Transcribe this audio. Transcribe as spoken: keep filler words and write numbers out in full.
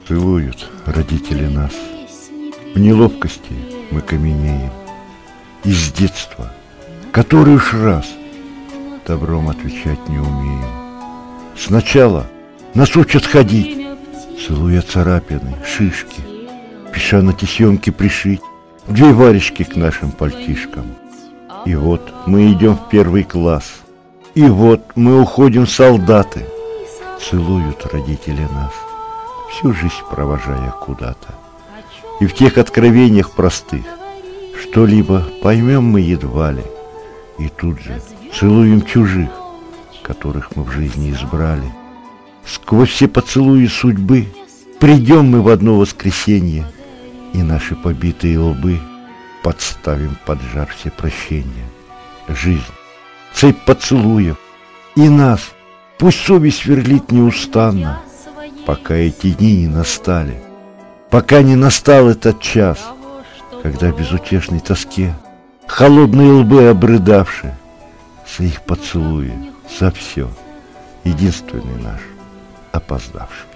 Целуют родители нас. В неловкости мы каменеем. Из детства, который уж раз добром отвечать не умеем. Сначала нас учат ходить, целуя царапины, шишки, пиша на тесемке пришить две варежки к нашим пальтишкам. И вот мы идем в первый класс, и вот мы уходим в солдаты. Целуют родители нас, всю жизнь провожая куда-то. И в тех откровениях простых что-либо поймем мы едва ли. И тут же целуем чужих, которых мы в жизни избрали. Сквозь все поцелуи судьбы придем мы в одно воскресенье, и наши побитые лбы подставим под жар все прощения. Жизнь, цепь поцелуев, и нас пусть совесть сверлит неустанно, пока эти дни не настали, пока не настал этот час, когда в безутешной тоске холодные лбы обрыдавши, за их поцелуи, за все, единственный наш опоздавший.